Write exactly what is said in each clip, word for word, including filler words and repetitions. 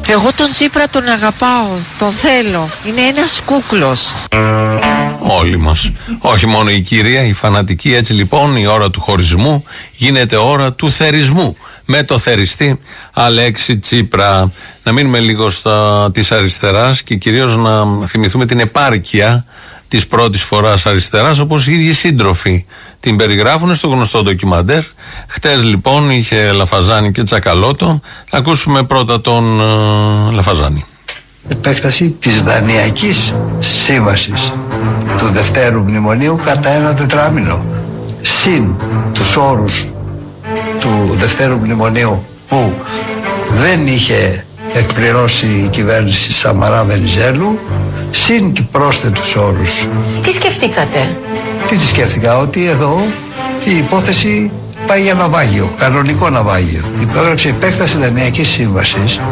Εγώ τον Τσίπρα τον αγαπάω, τον θέλω. Είναι ένας κούκλος. Όλοι μας. Όχι μόνο η κυρία, η φανατική. Έτσι λοιπόν η ώρα του χωρισμού γίνεται ώρα του θερισμού. Με το θεριστή Αλέξη Τσίπρα. Να μείνουμε λίγο στα της αριστεράς και κυρίως να θυμηθούμε την επάρκεια της πρώτης φοράς αριστεράς, όπως οι ίδιοι σύντροφοι την περιγράφουν στο γνωστό ντοκιμαντέρ. Χτες λοιπόν είχε Λαφαζάνη και Τσακαλώτο. Θα ακούσουμε πρώτα τον uh, Λαφαζάνη. Επέκταση της Δανειακής Σύμβασης του Δευτέρου Μνημονίου κατά ένα τετράμινο, συν τους όρους του Δευτέρου Μνημονίου που δεν είχε εκπληρώσει η κυβέρνηση Σαμαρά Βενιζέλου, συν και πρόσθετους όρους. Τι σκεφτήκατε? Τι τι σκέφτηκα, ότι εδώ η υπόθεση πάει για ναυάγιο, κανονικό ναυάγιο. Υπέγραψε επέκταση Δανειακής Σύμβασης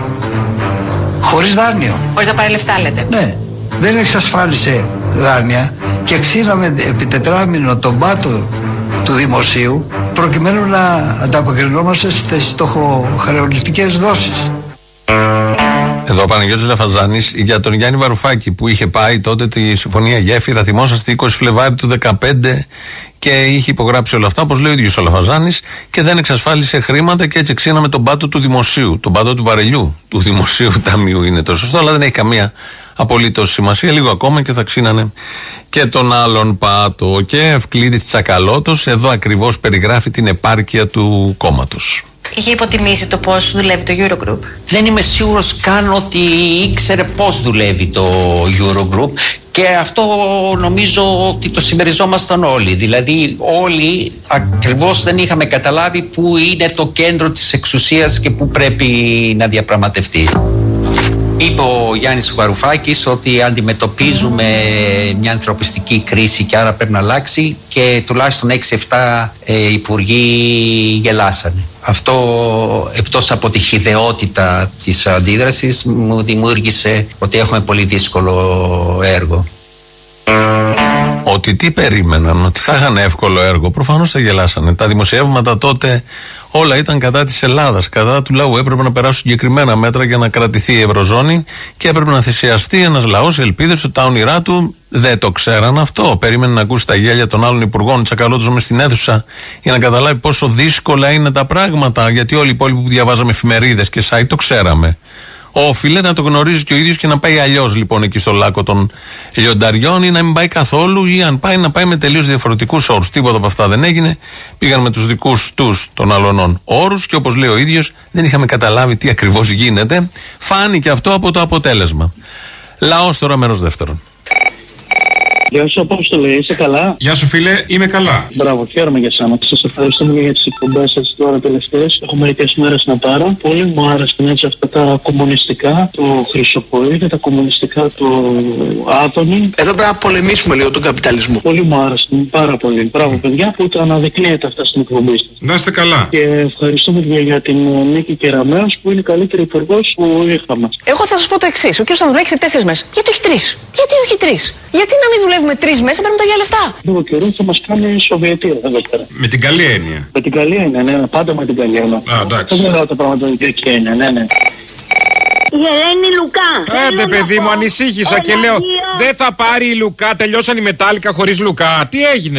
χωρίς δάνειο. Χωρίς να πάρει λεφτά, λέτε. Ναι, δεν εξασφάλισε δάνεια και ξύναμε επί τετράμινο τον πάτο του δημοσίου προκειμένου να ανταποκρινόμαστε στις στοχοχρεωτικές δόσεις. Εδώ ο Παναγιώτης Λαφαζάνης για τον Γιάννη Βαρουφάκη που είχε πάει τότε τη Συμφωνία Γέφυρα, θυμόσαστε, είκοσι Φλεβάρι του δεκαπέντε και είχε υπογράψει όλα αυτά, όπως λέει ο ίδιος ο Λαφαζάνης, και δεν εξασφάλισε χρήματα και έτσι ξύναμε τον πάτο του δημοσίου, τον πάτο του βαρελιού του δημοσίου ταμείου είναι το σωστό, αλλά δεν έχει καμία απολύτως σημασία. Λίγο ακόμα και θα ξύνανε και τον άλλον πάτο. Και Ευκλήδης Τσακαλώτος εδώ ακριβώς περιγράφει την επάρκεια του κόμματος. Είχε υποτιμήσει το πώς δουλεύει το Eurogroup. Δεν είμαι σίγουρος καν ότι ήξερε πώς δουλεύει το Eurogroup και αυτό νομίζω ότι το συμμεριζόμασταν όλοι. Δηλαδή όλοι ακριβώς δεν είχαμε καταλάβει πού είναι το κέντρο της εξουσίας και πού πρέπει να διαπραγματευτεί. Είπε ο Γιάννης Βαρουφάκης ότι αντιμετωπίζουμε μια ανθρωπιστική κρίση και άρα πρέπει να αλλάξει και τουλάχιστον έξι εφτά ε, υπουργοί γελάσανε. Αυτό εκτός από τη χυδαιότητα της αντίδρασης μου δημιούργησε ότι έχουμε πολύ δύσκολο έργο. Ότι τι περίμεναν, ότι θα είχαν εύκολο έργο, προφανώς θα γελάσανε. Τα δημοσιεύματα τότε όλα ήταν κατά της Ελλάδας, κατά του λαού. Έπρεπε να περάσουν συγκεκριμένα μέτρα για να κρατηθεί η Ευρωζώνη και έπρεπε να θυσιαστεί ένας λαός, ελπίδες του, τα όνειρά του. Δεν το ξέραν αυτό. Περίμενε να ακούσει τα γέλια των άλλων υπουργών. Τσακαλώτος μες στην αίθουσα για να καταλάβει πόσο δύσκολα είναι τα πράγματα. Γιατί όλοι οι υπόλοιποι που διαβάζαμε εφημερίδες και site το ξέραμε. Όφιλε να το γνωρίζει και ο ίδιος και να πάει αλλιώς λοιπόν εκεί στο λάκκο των λιονταριών ή να μην πάει καθόλου ή αν πάει να πάει με τελείως διαφορετικούς όρους. Τίποτα από αυτά δεν έγινε. Πήγαν με τους δικούς τους των αλωνών όρους και όπως λέει ο ίδιος δεν είχαμε καταλάβει τι ακριβώς γίνεται. Φάνηκε αυτό από το αποτέλεσμα. Λαός τώρα, μέρος δεύτερον. Γεια σου, Απόστολε, είσαι καλά? Γεια σου, φίλε, είμαι καλά. Μπράβο, χαίρομαι για σένα. Σας ευχαριστούμε για τις εκπομπές σας τώρα τελευταίες. Έχω μερικές μέρες να πάρω. Πολύ μου άρεσαν έτσι αυτά τα κομμουνιστικά, το Χρυσοποίδη, τα κομμουνιστικά του Άδωνη. Εδώ πρέπει να πολεμήσουμε λίγο τον καπιταλισμό. Πολύ μου άρεσαν, πάρα πολύ. Μπράβο, παιδιά, που τα αναδεικνύετε αυτά στην εκπομπή σας. Να είστε καλά. Και ευχαριστούμε και για την Νίκη Κεραμέως που είναι η καλύτερη υπουργός που είχαμε. Εγώ θα σας πω το εξής. Ο κ. Ανδρουλάκης σε τέσσερις μέρες. Γιατί όχι τρεις? Γιατί όχι τρεις? Γιατί να μην δουλεύουμε τρεις μέσα, παίρνουμε τα ίδια λεφτά? Λίγο καιρό θα μας κάνει Σοβιετία εδώ πέρα. Με την καλή έννοια. Με την καλή έννοια, ναι, πάντα με την καλή έννοια. Α, εντάξει. Δεν μιλάω τα πράγματα με την κακή έννοια, ναι, ναι. Η Ελένη Λουκά. Άντε παιδί μου, ανησύχησα και λέω δεν θα πάρει η Λουκά, τελειώσαν οι Μετάλλικα χωρίς Λουκά. Τι έγινε?